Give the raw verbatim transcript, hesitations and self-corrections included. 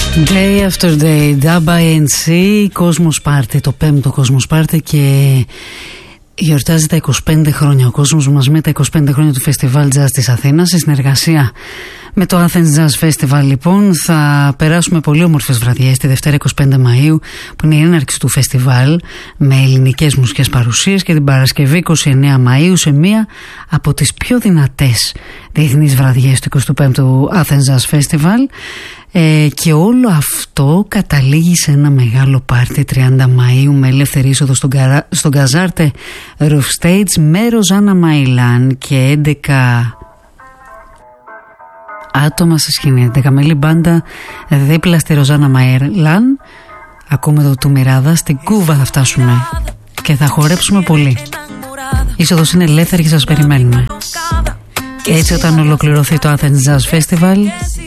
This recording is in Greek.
Day after day, Dub άι εν σι, Cosmos Party, το πέμπτο Cosmos Party, και γιορτάζει τα είκοσι πέντε χρόνια ο κόσμος μας με τα είκοσι πέντε χρόνια του Festival Jazz της Αθήνας. Σε συνεργασία με το Athens Jazz Festival, λοιπόν, θα περάσουμε πολύ όμορφες βραδιές τη Δευτέρα είκοσι πέντε Μαΐου, που είναι η έναρξη του φεστιβάλ, με ελληνικές μουσικές παρουσίες, και την Παρασκευή είκοσι εννέα Μαΐου σε μία από τις πιο δυνατές διεθνείς βραδιές του εικοστού πέμπτου Athens Jazz Festival. Ε, και όλο αυτό καταλήγει σε ένα μεγάλο πάρτι τριάντα Μαΐου με ελεύθερη είσοδο στον, καρα... στον Καζάρτε Roof Stage με Ροζάνα Μαϊλάν και έντεκα άτομα σε σκηνή, έντεκα μέλη μπάντα δίπλα στη Ροζάνα Μαϊλάν. Ακούμε το του Μιράδα, στην Κούβα θα φτάσουμε και θα χορέψουμε πολύ. Η είσοδος είναι ελεύθερη και σας περιμένουμε. Και έτσι, όταν ολοκληρωθεί το Athens Jazz Festival,